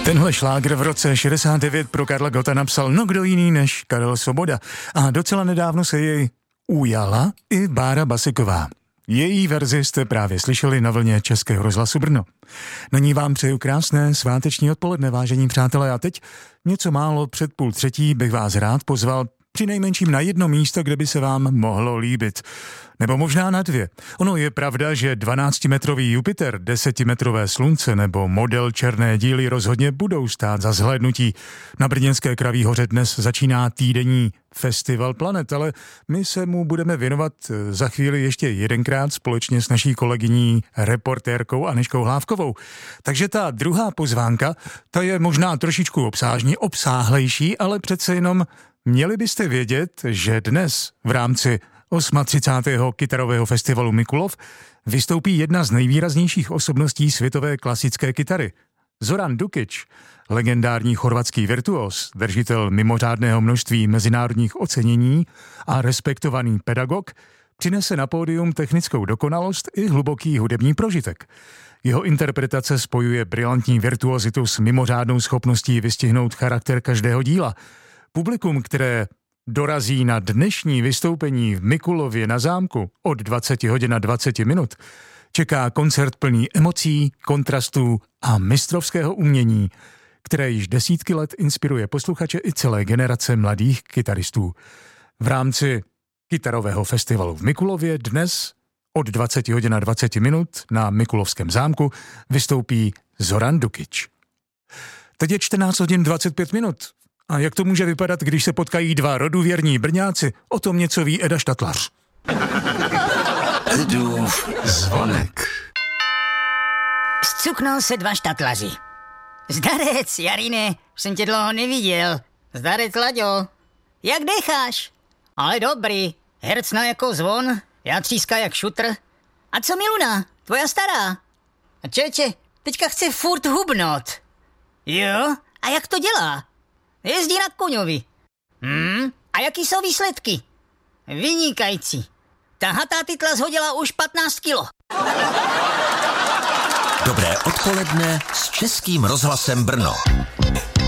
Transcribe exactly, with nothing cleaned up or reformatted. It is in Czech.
Tenhle šlágr v roce šedesát devět pro Karla Gotta napsal no kdo jiný než Karel Svoboda a docela nedávno se jej ujala i Bára Basiková. Její verzi jste právě slyšeli na vlně Českého rozhlasu Brno. Na ní vám přeju krásné sváteční odpoledne, vážení přátelé, a teď něco málo před půl třetí bych vás rád pozval přinejmenším na jedno místo, kde by se vám mohlo líbit. Nebo možná na dvě. Ono je pravda, že dvanáctimetrový Jupiter, desetimetrové Slunce nebo model Černé díly rozhodně budou stát za zhlédnutí. Na brněnské Kraví hoře dnes začíná týdenní Festival planet, ale my se mu budeme věnovat za chvíli ještě jedenkrát společně s naší kolegyní reportérkou Anežkou Hlávkovou. Takže ta druhá pozvánka, ta je možná trošičku obsážně obsáhlejší, ale přece jenom měli byste vědět, že dnes v rámci třicátého osmého kytarového festivalu Mikulov vystoupí jedna z nejvýraznějších osobností světové klasické kytary. Zoran Dukić, legendární chorvatský virtuos, držitel mimořádného množství mezinárodních ocenění a respektovaný pedagog, přinese na pódium technickou dokonalost i hluboký hudební prožitek. Jeho interpretace spojuje brilantní virtuozitu s mimořádnou schopností vystihnout charakter každého díla. Publikum, které dorazí na dnešní vystoupení v Mikulově na zámku od dvacet hodin a dvacet minut, čeká koncert plný emocí, kontrastů a mistrovského umění, které již desítky let inspiruje posluchače i celé generace mladých kytaristů. V rámci kytarového festivalu v Mikulově dnes od dvacet hodin a dvacet minut na Mikulovském zámku vystoupí Zoran Dukić. Teď je čtrnáct hodin dvacet pět minut. A jak to může vypadat, když se potkají dva roduvěrní Brňáci? O tom něco ví Eda Štatlař. Edův zvonek. Zcuknou se dva štatlaři. Zdarec, Jarine, jsem tě dlouho neviděl. Zdarec, Laďo. Jak decháš? Ale dobrý, hercna jako zvon, já tříská jak šutr. A co Miluna, tvoja stará? A čeče, teďka chce furt hubnout. Jo? A jak to dělá? Jezdí na koňovi. Hmm, a jaký jsou výsledky? Vynikající. Tahatá tytla zhodila už patnáct kilo. Dobré odpoledne s Českým rozhlasem Brno.